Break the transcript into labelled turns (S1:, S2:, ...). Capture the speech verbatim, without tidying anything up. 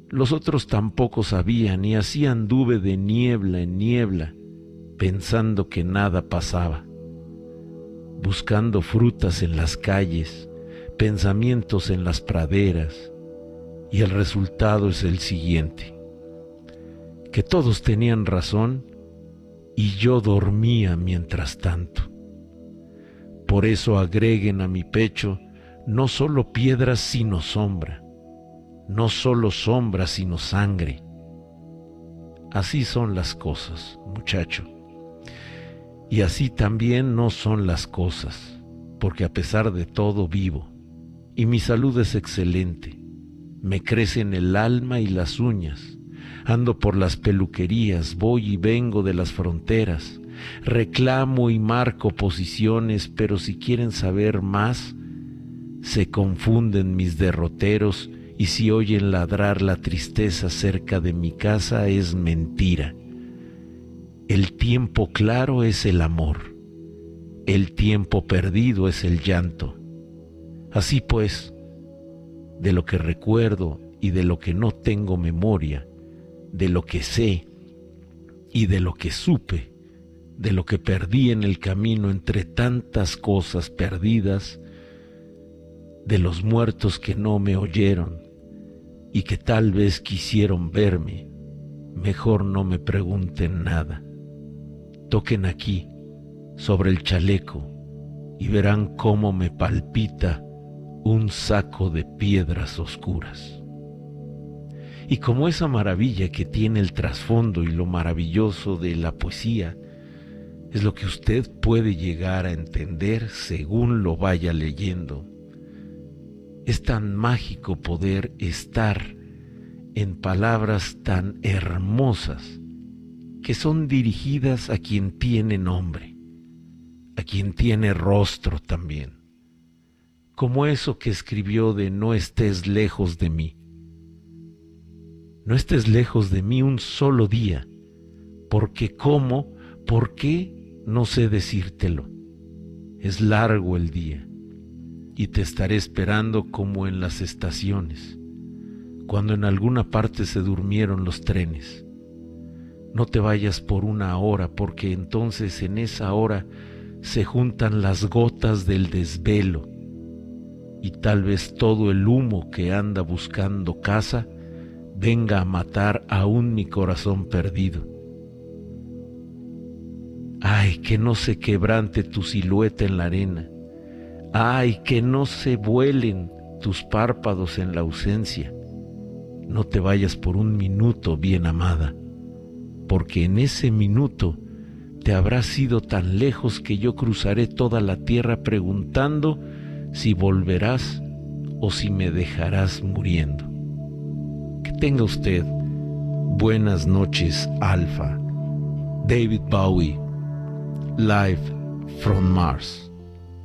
S1: Los otros tampoco sabían y así anduve de niebla en niebla, pensando que nada pasaba, buscando frutas en las calles, pensamientos en las praderas, y el resultado es el siguiente: que todos tenían razón y yo dormía mientras tanto. Por eso agreguen a mi pecho no solo piedras sino sombra, no solo sombra sino sangre. Así son las cosas, muchacho. Y así también no son las cosas, porque a pesar de todo vivo, y mi salud es excelente. Me crecen el alma y las uñas. Ando por las peluquerías, voy y vengo de las fronteras. Reclamo y marco posiciones, pero si quieren saber más, se confunden mis derroteros y si oyen ladrar la tristeza cerca de mi casa es mentira. El tiempo claro es el amor, el tiempo perdido es el llanto. Así pues, de lo que recuerdo y de lo que no tengo memoria, de lo que sé y de lo que supe, de lo que perdí en el camino entre tantas cosas perdidas, de los muertos que no me oyeron y que tal vez quisieron verme, mejor no me pregunten nada. Toquen aquí, sobre el chaleco, y verán cómo me palpita un saco de piedras oscuras. Y como esa maravilla que tiene el trasfondo y lo maravilloso de la poesía es lo que usted puede llegar a entender según lo vaya leyendo, es tan mágico poder estar en palabras tan hermosas que son dirigidas a quien tiene nombre, a quien tiene rostro también, como eso que escribió de no estés lejos de mí. No estés lejos de mí un solo día, porque cómo, por qué, no sé decírtelo. Es largo el día, y te estaré esperando como en las estaciones, cuando en alguna parte se durmieron los trenes. No te vayas por una hora, porque entonces en esa hora se juntan las gotas del desvelo, y tal vez todo el humo que anda buscando casa venga a matar aún mi corazón perdido. Ay, que no se quebrante tu silueta en la arena. Ay, que no se vuelen tus párpados en la ausencia. No te vayas por un minuto, bien amada, porque en ese minuto te habrás ido tan lejos que yo cruzaré toda la tierra preguntando si volverás o si me dejarás muriendo. Que tenga usted buenas noches, Alfa. David Bowie, Live from Mars.